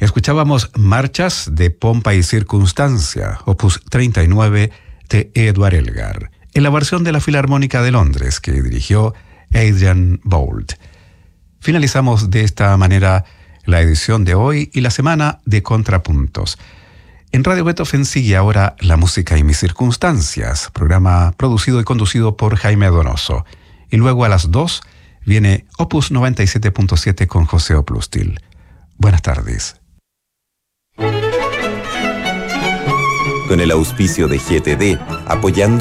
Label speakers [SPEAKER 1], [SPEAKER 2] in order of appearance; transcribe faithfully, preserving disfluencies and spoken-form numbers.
[SPEAKER 1] Escuchábamos Marchas de Pompa y Circunstancia, opus treinta y nueve de Edward Elgar, en la versión de la Filarmónica de Londres que dirigió Adrian Boult. Finalizamos de esta manera la edición de hoy y la semana de Contrapuntos. En Radio Beethoven sigue ahora La Música y Mis Circunstancias, programa producido y conducido por Jaime Donoso. Y luego a las dos viene Opus noventa y siete punto siete con José Oplustil. Buenas tardes.
[SPEAKER 2] Con el auspicio de G T D, apoyando